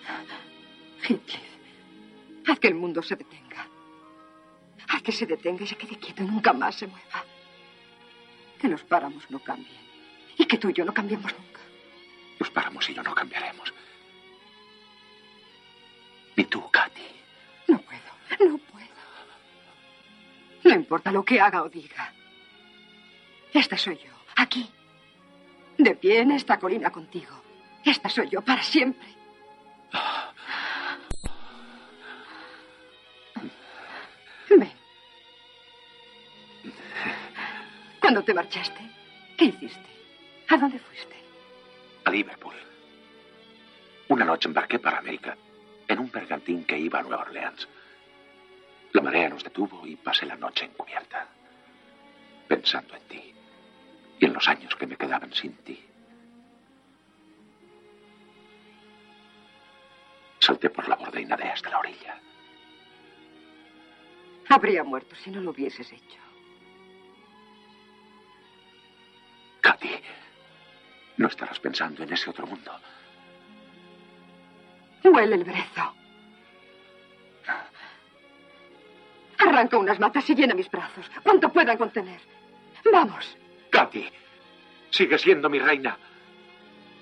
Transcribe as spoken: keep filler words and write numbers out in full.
Heathcliff, haz que el mundo se detenga. Haz que se detenga y se quede quieto y nunca más se mueva. Que los páramos no cambien. Y que tú y yo no cambiemos nunca. Los páramos y yo no cambiaremos. Ni tú, Katy. No puedo, no puedo. No importa lo que haga o diga. Esta soy yo, aquí. De pie en esta colina contigo. Esta soy yo para siempre. Ven. Cuando te marchaste, ¿qué hiciste? ¿A dónde fuiste? A Liverpool. Una noche embarqué para América en un bergantín que iba a Nueva Orleans. La marea nos detuvo y pasé la noche encubierta, pensando en ti y en los años que me quedaban sin ti. Salté por la borda y nadé hasta la orilla. Habría muerto si no lo hubieses hecho. Katy, no estarás pensando en ese otro mundo. Huele el brezo. Arranca unas matas y llena mis brazos, cuanto puedan contener. Vamos. Katy, sigue siendo mi reina.